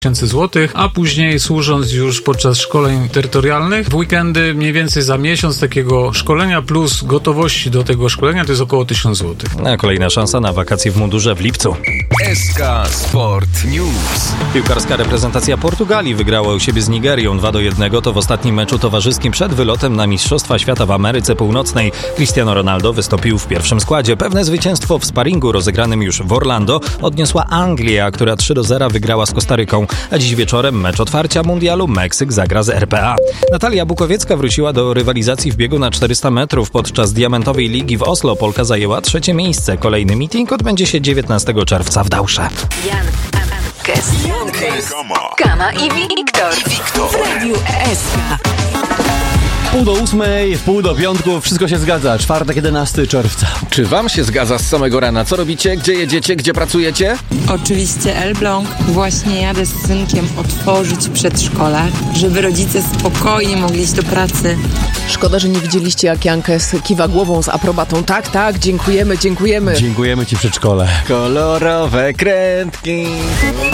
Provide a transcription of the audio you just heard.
000 złotych, a później służąc już podczas szkoleń terytorialnych w weekendy mniej więcej za miesiąc takiego szkolenia plus gotowości do tego szkolenia to jest około 1000 złotych. A kolejna szansa na wakacje w mundurze w lipcu. SK Sport News. Piłkarska reprezentacja Portugalii wygrała u siebie z Nigerią 2-1. To w ostatnim meczu towarzyskim przed wylotem na Mistrzostwa Świata w Ameryce Północnej. Cristiano Ronaldo wystąpił w pierwszym składzie. Pewne zwycięstwo w sparingu rozegranym już w Orlando odniosła Anglia, która 3-0 wygrała z Kostaryką. A dziś wieczorem mecz otwarcia mundialu Meksyk zagra z RPA. Natalia Bukowiecka wróciła do rywalizacji w biegu na 400 metrów. Podczas Diamentowej Ligi w Oslo Polka zajęła 3. miejsce. Kolejny meeting odbędzie się 19 czerwca w Dausze. Jankes, Kama i Wiktor w Radiu SK. 7:30, 7:45, wszystko się zgadza. Czwartek, 11 czerwca. Czy wam się zgadza z samego rana? Co robicie? Gdzie jedziecie? Gdzie pracujecie? Oczywiście Elbląg. Właśnie jadę z synkiem otworzyć przedszkola, żeby rodzice spokojnie mogli iść do pracy. Szkoda, że nie widzieliście, jak Jankes kiwa głową z aprobatą. Tak, dziękujemy. Dziękujemy ci, przedszkole. Kolorowe krętki.